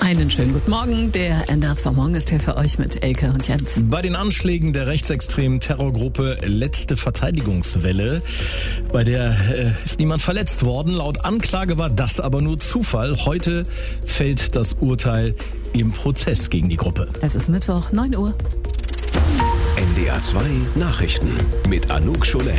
Einen schönen guten Morgen. Der NDR 2 Morgen ist hier für euch mit Elke und Jens. Bei den Anschlägen der rechtsextremen Terrorgruppe Letzte Verteidigungswelle, bei der ist niemand verletzt worden. Laut Anklage war das aber nur Zufall. Heute fällt das Urteil im Prozess gegen die Gruppe. Es ist Mittwoch, 9 Uhr. NDR 2 Nachrichten mit Anouk Scholen.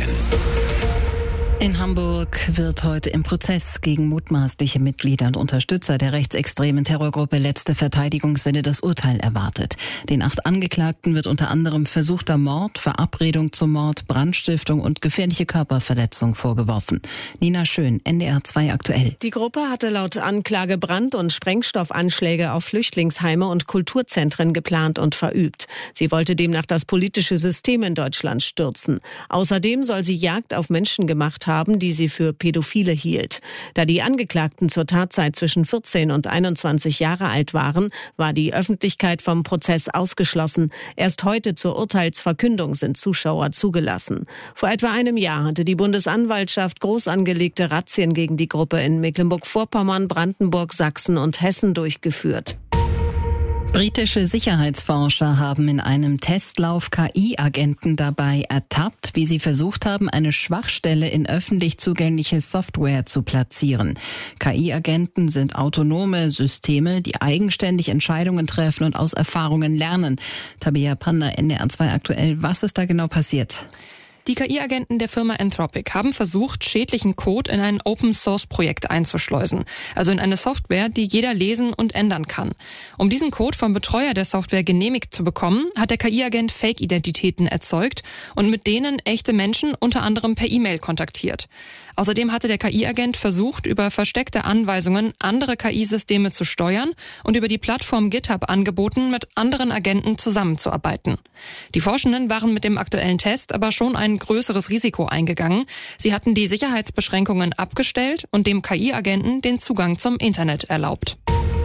In Hamburg wird heute im Prozess gegen mutmaßliche Mitglieder und Unterstützer der rechtsextremen Terrorgruppe Letzte Verteidigungswelle das Urteil erwartet. Den 8 Angeklagten wird unter anderem versuchter Mord, Verabredung zum Mord, Brandstiftung und gefährliche Körperverletzung vorgeworfen. Nina Schön, NDR 2 aktuell. Die Gruppe hatte laut Anklage Brand- und Sprengstoffanschläge auf Flüchtlingsheime und Kulturzentren geplant und verübt. Sie wollte demnach das politische System in Deutschland stürzen. Außerdem soll sie Jagd auf Menschen gemacht haben, die sie für Pädophile hielt. Da die Angeklagten zur Tatzeit zwischen 14 und 21 Jahre alt waren, war die Öffentlichkeit vom Prozess ausgeschlossen. Erst heute zur Urteilsverkündung sind Zuschauer zugelassen. Vor etwa einem Jahr hatte die Bundesanwaltschaft groß angelegte Razzien gegen die Gruppe in Mecklenburg-Vorpommern, Brandenburg, Sachsen und Hessen durchgeführt. Britische Sicherheitsforscher haben in einem Testlauf KI-Agenten dabei ertappt, wie sie versucht haben, eine Schwachstelle in öffentlich zugängliche Software zu platzieren. KI-Agenten sind autonome Systeme, die eigenständig Entscheidungen treffen und aus Erfahrungen lernen. Tabea Panda, NDR 2 aktuell. Was ist da genau passiert? Die KI-Agenten der Firma Anthropic haben versucht, schädlichen Code in ein Open-Source-Projekt einzuschleusen, also in eine Software, die jeder lesen und ändern kann. Um diesen Code vom Betreuer der Software genehmigt zu bekommen, hat der KI-Agent Fake-Identitäten erzeugt und mit denen echte Menschen unter anderem per E-Mail kontaktiert. Außerdem hatte der KI-Agent versucht, über versteckte Anweisungen andere KI-Systeme zu steuern und über die Plattform GitHub angeboten, mit anderen Agenten zusammenzuarbeiten. Die Forschenden waren mit dem aktuellen Test aber schon ein größeres Risiko eingegangen. Sie hatten die Sicherheitsbeschränkungen abgestellt und dem KI-Agenten den Zugang zum Internet erlaubt.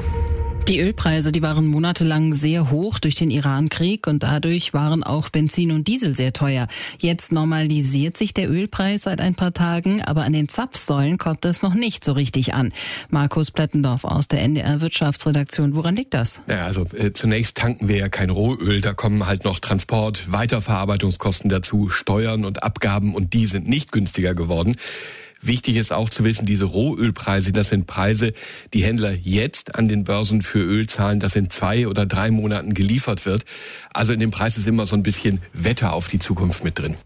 Die Ölpreise, die waren monatelang sehr hoch durch den Iran-Krieg und dadurch waren auch Benzin und Diesel sehr teuer. Jetzt normalisiert sich der Ölpreis seit ein paar Tagen, aber an den Zapfsäulen kommt das noch nicht so richtig an. Markus Plettendorf aus der NDR Wirtschaftsredaktion. Woran liegt das? Ja, also zunächst tanken wir ja kein Rohöl, da kommen halt noch Transport, Weiterverarbeitungskosten dazu, Steuern und Abgaben und die sind nicht günstiger geworden. Wichtig ist auch zu wissen, diese Rohölpreise, das sind Preise, die Händler jetzt an den Börsen für Öl zahlen, das in 2 oder 3 Monaten geliefert wird. Also in dem Preis ist immer so ein bisschen Wetter auf die Zukunft mit drin.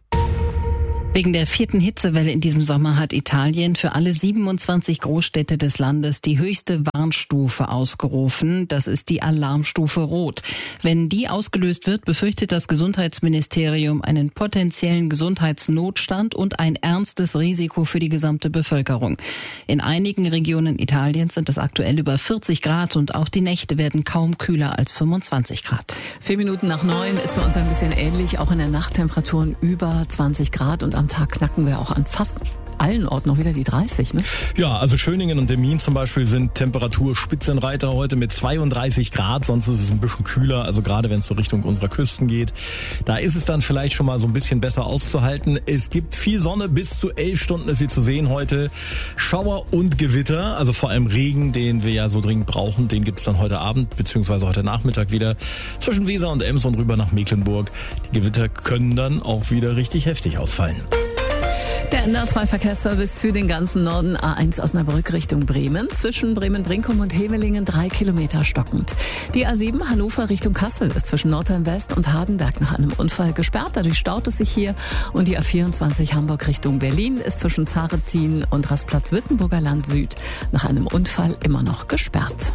Wegen der 4. Hitzewelle in diesem Sommer hat Italien für alle 27 Großstädte des Landes die höchste Warnstufe ausgerufen. Das ist die Alarmstufe Rot. Wenn die ausgelöst wird, befürchtet das Gesundheitsministerium einen potenziellen Gesundheitsnotstand und ein ernstes Risiko für die gesamte Bevölkerung. In einigen Regionen Italiens sind es aktuell über 40 Grad und auch die Nächte werden kaum kühler als 25 Grad. 4 Minuten nach 9 ist bei uns ein bisschen ähnlich. Auch in der Nacht Temperaturen über 20 Grad und am Tag knacken wir auch an fast allen Orten noch wieder die 30, ne? Ja, also Schöningen und Demmin zum Beispiel sind Temperaturspitzenreiter heute mit 32 Grad, sonst ist es ein bisschen kühler, also gerade wenn es so Richtung unserer Küsten geht. Da ist es dann vielleicht schon mal so ein bisschen besser auszuhalten. Es gibt viel Sonne, bis zu 11 Stunden ist sie zu sehen heute. Schauer und Gewitter, also vor allem Regen, den wir ja so dringend brauchen, den gibt es dann heute Abend bzw. heute Nachmittag wieder zwischen Weser und Ems und rüber nach Mecklenburg. Die Gewitter können dann auch wieder richtig heftig ausfallen. Der NDR 2 Verkehrsservice für den ganzen Norden. A1 Osnabrück Richtung Bremen. Zwischen Bremen-Brinkum und Hevelingen 3 Kilometer stockend. Die A7 Hannover Richtung Kassel ist zwischen Nordheim West und Hardenberg nach einem Unfall gesperrt. Dadurch staut es sich hier. Und die A24 Hamburg Richtung Berlin ist zwischen Zaretin und Rastplatz Wittenburger Land Süd nach einem Unfall immer noch gesperrt.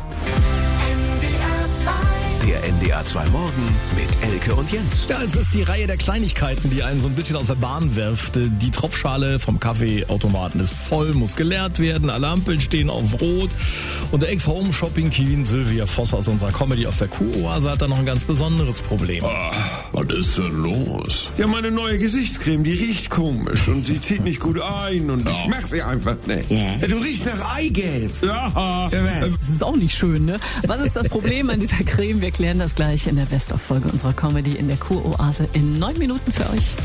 Der NDR 2 Morgen mit Elke und Jens. Ja, es ist die Reihe der Kleinigkeiten, die einen so ein bisschen aus der Bahn wirft. Die Tropfschale vom Kaffeeautomaten ist voll, muss geleert werden. Alle Ampeln stehen auf Rot. Und der Ex-Home-Shopping-Queen Sylvia Voss aus unserer Comedy aus der Kuroase hat da noch ein ganz besonderes Problem. Was ist denn los? Ja, meine neue Gesichtscreme, die riecht komisch und sie zieht nicht gut ein und ich mach sie einfach nicht. Ja, du riechst nach Eigelb. Ja. Das ist auch nicht schön, ne? Was ist das Problem an dieser Creme? Wir klären das gleich in der Best-of-Folge unserer Comedy in der Kuroase in 9 Minuten für euch.